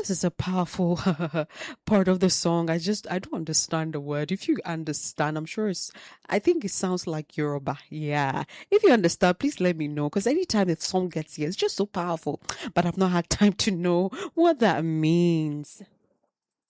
That is a powerful part of the song. I don't understand the word. If you understand, I think it sounds like Yoruba. Yeah. If you understand, please let me know. Because anytime the song gets here, it's just so powerful. But I've not had time to know what that means.